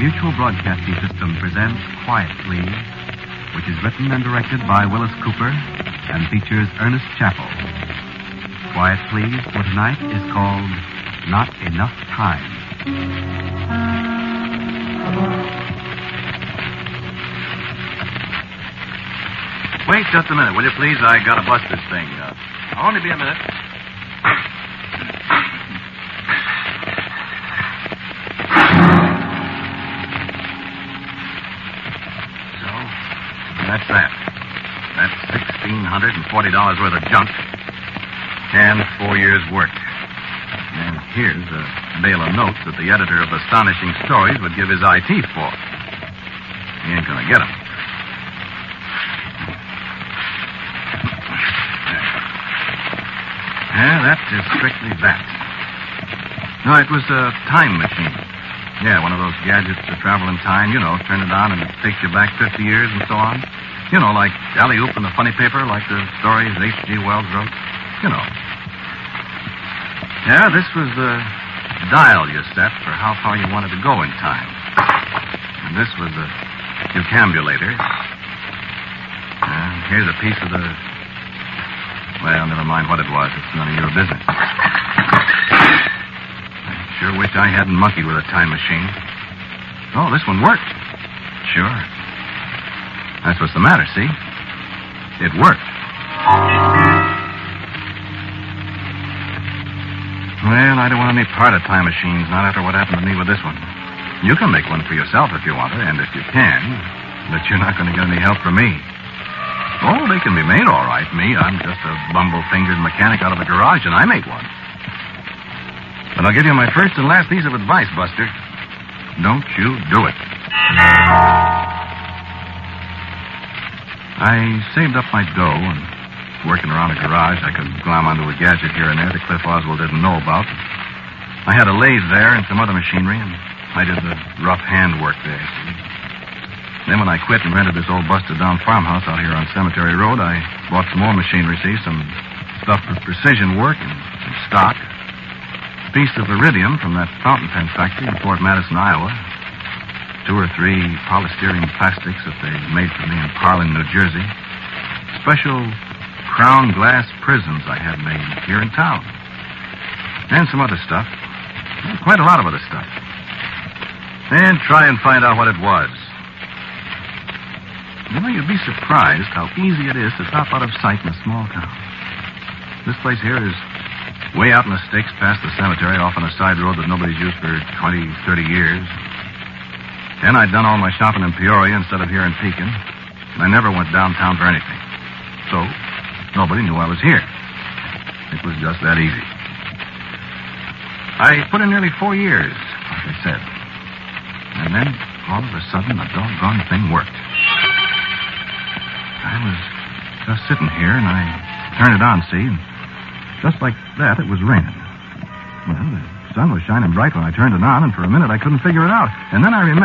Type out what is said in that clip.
Mutual Broadcasting System presents Quiet Please, which is written and directed by Willis Cooper and features Ernest Chappell. Quiet Please for tonight is called Not Enough Time. Wait just a minute, will you please? I gotta bust this thing. I'll only be a minute. So, that's that. That's $1,640 worth of junk. And 4 years' work. And here's a bale of notes that the editor of Astonishing Stories would give his IT for. He ain't gonna get them. Yeah, that is strictly that. No, it was a time machine. Yeah, one of those gadgets to travel in time. You know, turn it on and it takes you back 50 years and so on. You know, like Alley-Oop in the funny paper, like the stories H.G. Wells wrote. You know. Yeah, this was the dial you set for how far you wanted to go in time. And this was the decambulator. Here's a piece of the... Well, never mind what it was. It's none of your business. I sure wish I hadn't monkeyed with a time machine. Oh, this one worked. Sure. That's what's the matter, see? It worked. Well, I don't want any part of time machines, not after what happened to me with this one. You can make one for yourself if you want to, and if you can, but you're not going to get any help from me. Oh, they can be made all right. Me, I'm just a bumble-fingered mechanic out of a garage, and I make one. But I'll give you my first and last piece of advice, Buster. Don't you do it. I saved up my dough, and working around a garage, I could glom onto a gadget here and there that Cliff Oswald didn't know about. I had a lathe there and some other machinery, and I did the rough hand work there, see? Then when I quit and rented this old busted-down farmhouse out here on Cemetery Road, I bought some more machinery, see, some stuff for precision work and some stock. A piece of iridium from that fountain pen factory in Fort Madison, Iowa. 2 or 3 polystyrene plastics that they made for me in Parlin, New Jersey. Special crown glass prisms I had made here in town. And some other stuff. Quite a lot of other stuff. And try and find out what it was. You know, you'd be surprised how easy it is to drop out of sight in a small town. This place here is way out in the sticks past the cemetery, off on a side road that nobody's used for 20, 30 years. And I'd done all my shopping in Peoria instead of here in Pekin. And I never went downtown for anything. So, nobody knew I was here. It was just that easy. I put in nearly 4 years, like I said. And then, all of a sudden, the doggone thing worked. I was just sitting here, and I turned it on, see? And just like that, it was raining. Well, the sun was shining bright when I turned it on, and for a minute I couldn't figure it out. And then I remembered...